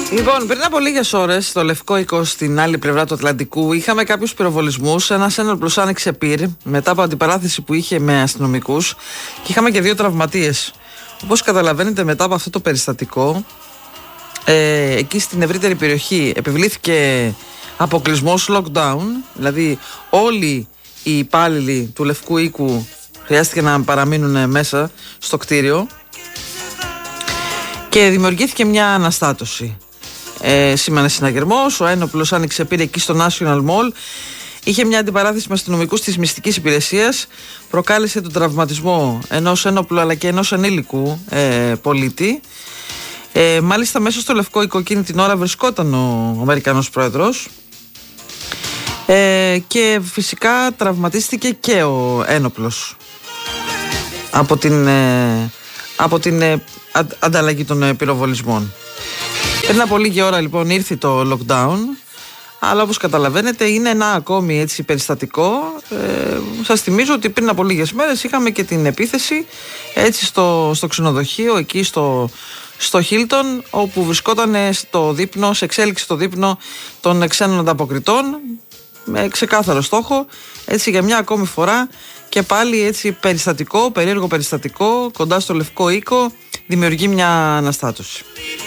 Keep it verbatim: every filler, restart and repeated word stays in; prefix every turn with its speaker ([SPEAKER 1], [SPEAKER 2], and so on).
[SPEAKER 1] Λοιπόν, πριν από λίγες ώρες στο Λευκό Οίκο, στην άλλη πλευρά του Ατλαντικού, είχαμε κάποιους πυροβολισμούς. Ένας ένοπλος άνοιξε πυρ μετά από αντιπαράθεση που είχε με αστυνομικούς και είχαμε και δύο τραυματίες. Όπως καταλαβαίνετε, μετά από αυτό το περιστατικό, ε, εκεί στην ευρύτερη περιοχή επιβλήθηκε αποκλεισμός, lockdown. Δηλαδή, όλοι οι υπάλληλοι του Λευκού Οίκου χρειάστηκε να παραμείνουν μέσα στο κτίριο και δημιουργήθηκε μια αναστάτωση. Ε, σήμανε συναγερμός, ο ένοπλος άνοιξε πυρ εκεί στο National Mall, είχε μια αντιπαράθεση με αστυνομικούς της μυστικής υπηρεσίας, προκάλεσε τον τραυματισμό ενός ένοπλου αλλά και ενός ενήλικου ε, πολίτη. Ε, μάλιστα μέσα στο Λευκό Οίκο εκείνη την ώρα βρισκόταν ο, ο Αμερικανός πρόεδρος ε, και φυσικά τραυματίστηκε και ο ένοπλος από την, ε, από την ε, ανταλλαγή των ε, πυροβολισμών. Πριν από λίγη ώρα λοιπόν ήρθε το lockdown, αλλά όπως καταλαβαίνετε είναι ένα ακόμη έτσι περιστατικό. Ε, σας θυμίζω ότι πριν από λίγες μέρες είχαμε και την επίθεση έτσι στο, στο ξενοδοχείο εκεί στο, στο Hilton, όπου βρισκόταν στο δείπνο, σε εξέλιξη το δείπνο των ξένων ανταποκριτών, με ξεκάθαρο στόχο έτσι για μια ακόμη φορά και πάλι έτσι περιστατικό, περίεργο περιστατικό κοντά στο Λευκό Οίκο, δημιουργεί μια αναστάτωση.